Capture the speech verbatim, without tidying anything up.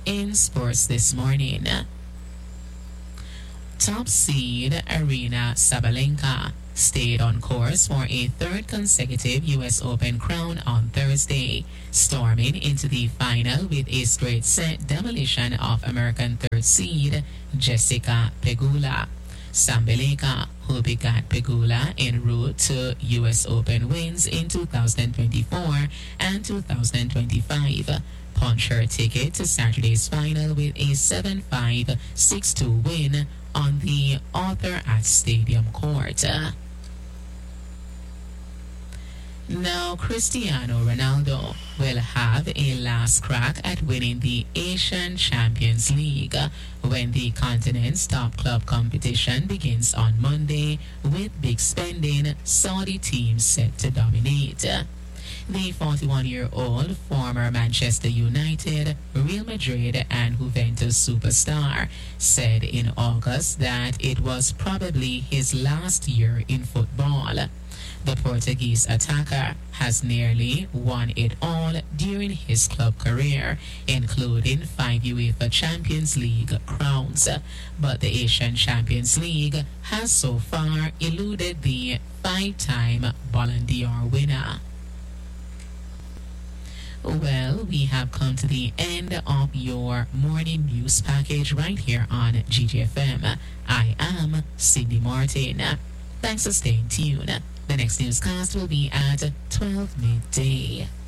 in sports this morning. Top seed Arena Sabalenka stayed on course for a third consecutive U S Open crown on Thursday, storming into the final with a straight set demolition of American third seed Jessica Pegula. Sabalenka, who begat Pegula en route to U S Open wins in two thousand twenty-four and two thousand twenty-five, punched her ticket to Saturday's final with a seven five, six two win on the Arthur Ashe Stadium court. Now, Cristiano Ronaldo will have a last crack at winning the Asian Champions League when the continent's top club competition begins on Monday, with big spending Saudi teams set to dominate. The forty-one-year-old former Manchester United, Real Madrid and Juventus superstar said in August that it was probably his last year in football. The Portuguese attacker has nearly won it all during his club career, including five UEFA Champions League crowns. But the Asian Champions League has so far eluded the five-time Ballon d'Or winner. Well, we have come to the end of your morning news package right here on G J F M. I am Cindy Martin. Thanks for staying tuned. The next newscast will be at twelve midday.